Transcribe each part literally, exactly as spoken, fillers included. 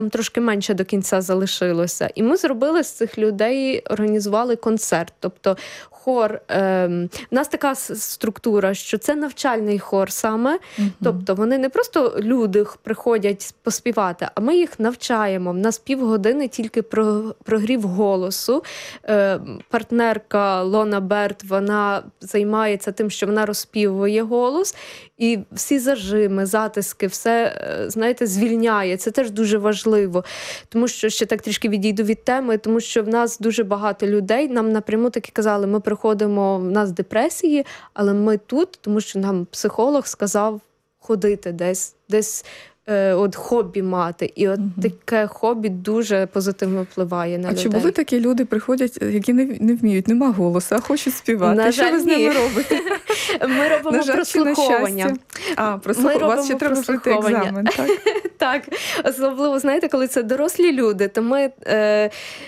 трошки менше до кінця залишилося. І ми зробили з цих людей, організували концерт. Тобто хор, е, в нас така структура, що це навчальний хор саме. Угу. Тобто вони не просто люди приходять поспівати, а ми їх навчаємо. В нас півгодини тільки про, прогрів голосу. Е, партнерка Лона Берт, вона займається тим, що вона розпівує голос. І всі зажими, затиски, все, знаєте, звільняє. Це теж дуже важливо. Тому що, ще так трішки відійду від теми, тому що в нас дуже багато людей, нам напряму таки казали, ми приходимо, в нас депресії, але ми тут, тому що нам психолог сказав ходити десь, десь е, от хобі мати. І от угу. таке хобі дуже позитивно впливає на а людей. А чи були такі люди, приходять, які не, не вміють, нема голосу, а хочуть співати? На що жаль, ви з ними робите? Ми робимо на жаль, прослуховування. А, прослуховування. У вас ще треба пройти екзамен, так? Так. Особливо, знаєте, коли це дорослі люди, то ми... Е,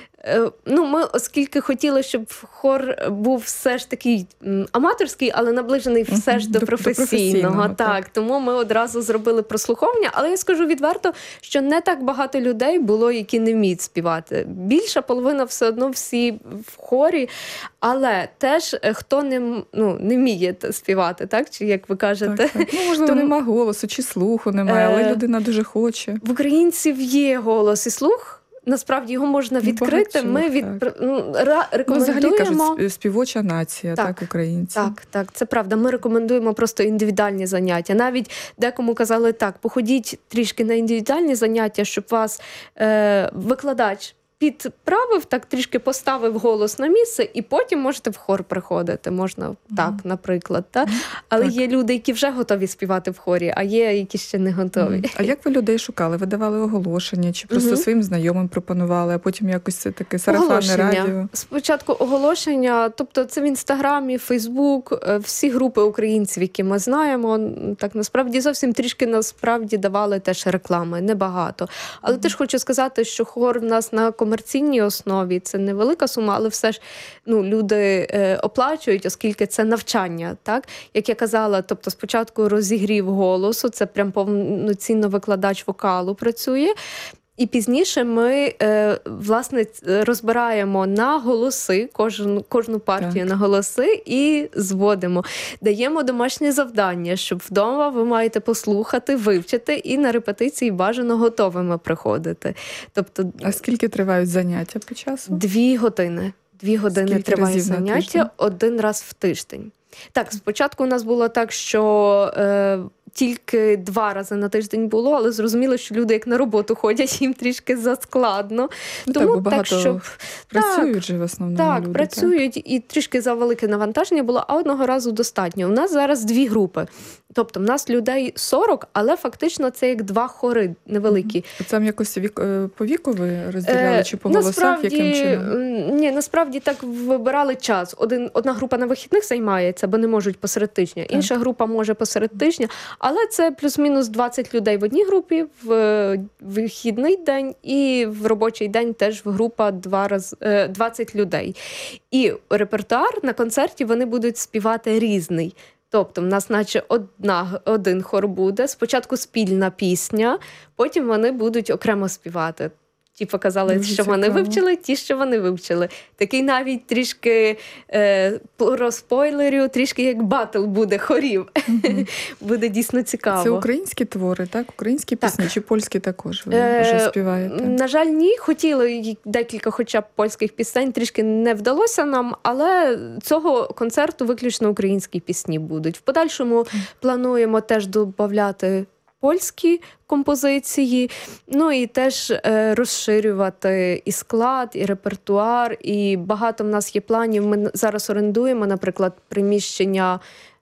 Ну, ми, оскільки хотіли, щоб хор був все ж такий аматорський, але наближений все ж до, до професійного. професійного так. так, тому ми одразу зробили прослуховування. Але я скажу відверто, що не так багато людей було, які не вміють співати. Більша половина все одно всі в хорі, але теж хто не, ну, не вміє співати, так? Чи як ви кажете? Так, так. Ну, можливо, тому... нема голосу, чи слуху немає, але людина дуже хоче. В українців є голос і слух. Насправді його можна відкрити. Багатьох, ми від... ну, рекомендуємо... Ну, взагалі, кажуть, співоча нація, так, так українці. Так, так, це правда. Ми рекомендуємо просто індивідуальні заняття. Навіть декому казали так, походіть трішки на індивідуальні заняття, щоб вас е, викладач підправив, так трішки поставив голос на місце, і потім можете в хор приходити. Можна mm. так, наприклад. Та? Але так. є люди, які вже готові співати в хорі, а є, які ще не готові. Mm. А як ви людей шукали? Ви давали оголошення? Чи просто mm-hmm. своїм знайомим пропонували, а потім якось це таке сарафанне радіо? Спочатку оголошення, тобто це в Інстаграмі, Фейсбук, всі групи українців, які ми знаємо, так насправді зовсім трішки насправді давали теж реклами, небагато. Але mm-hmm. теж хочу сказати, що хор в нас на комерційній основі, це невелика сума, але все ж ну, люди е, оплачують, оскільки це навчання. Так? Як я казала, тобто спочатку розігрів голосу, це прям повноцінно викладач вокалу працює. І пізніше ми, е, власне, розбираємо на голоси, кожну, кожну партію так. на голоси і зводимо. Даємо домашнє завдання, щоб вдома ви маєте послухати, вивчити і на репетиції бажано готовими приходити. Тобто, а скільки тривають заняття по часу? Дві години. Дві години скільки триває заняття, один раз в тиждень. Так, спочатку у нас було так, що... Е, тільки два рази на тиждень було, але зрозуміло, що люди як на роботу ходять, їм трішки заскладно. Ну, тому так, бо так, щоб працюють так, же в основному так, люди. Працюють, так, і трішки завелике навантаження було, а одного разу достатньо. У нас зараз дві групи. Тобто в нас людей сорок, але фактично це як два хори невеликі. А там якось вік, по віку ви розділяли, е, чи по голосах, яким чином? Ні, насправді так вибирали час. Один, одна група на вихідних займається, бо не можуть посеред тижня. Так. Інша група може посеред тижня. Але це плюс-мінус двадцять людей в одній групі, в вихідний день і в робочий день теж в група два раз, двадцять людей. І репертуар на концерті вони будуть співати різний. Тобто в нас наче одна, один хор буде, спочатку спільна пісня, потім вони будуть окремо співати. Ті показали, дуже що цікаво. Вони вивчили, ті, що вони вивчили. Такий навіть трішки е, розпойлерю, трішки як батл буде хорів. Mm-hmm. Буде дійсно цікаво. Це українські твори, так? Українські так. пісні чи польські також ви е, вже співаєте? На жаль, ні. Хотіли декілька хоча б польських пісень, трішки не вдалося нам, але цього концерту виключно українські пісні будуть. В подальшому mm. плануємо теж додати польські композиції, ну і теж е, розширювати і склад, і репертуар, і багато в нас є планів. Ми зараз орендуємо, наприклад, приміщення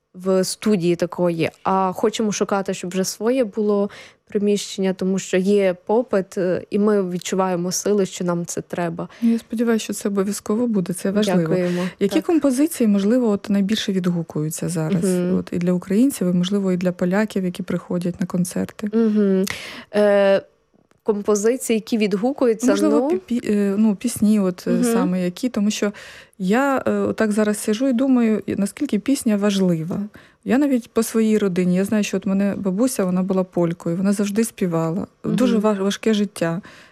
в студії такої, а хочемо шукати, щоб вже своє було приміщення, тому що є попит, і ми відчуваємо сили, що нам це треба. Я сподіваюся, що це обов'язково буде, це важливо. Дякуємо. Які так. композиції, можливо, от найбільше відгукуються зараз? Угу. От, і для українців, і, можливо, і для поляків, які приходять на концерти? Угу. Е- композиції, які відгукуються. Можливо, ну... пі- пі- ну, пісні от угу. саме які, тому що я так зараз сижу і думаю, наскільки пісня важлива. Я навіть по своїй родині, я знаю, що от мене бабуся, вона була полькою, вона завжди співала. Угу. Дуже важке життя.